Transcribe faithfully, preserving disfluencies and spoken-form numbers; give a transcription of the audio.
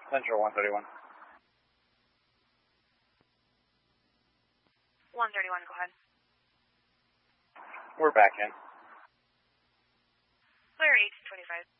Central one thirty-one. one thirty-one, go ahead. We're back in. Clear eight twenty-five.